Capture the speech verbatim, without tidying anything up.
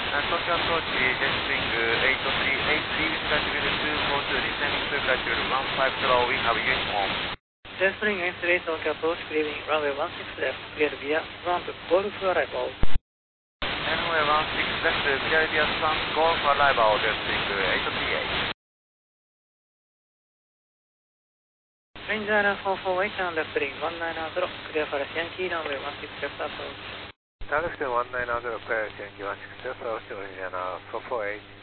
Tokyo approach, jet swing eight three eight three with latitude two four two, descending to latitude one five zero, wind of U S home. Jet spring eight three Tokyo approach, clearing runway one six left, clear via Swan to Golf arrival. Runway one six left, clear via Swan Golf arrival, jet swing eight three eight. Range Island four four eight and left ring one nine zero, clear for Yankee runway one six left approach. Target one nine zero, clear Yankee one six left approach, Louisiana four four eight.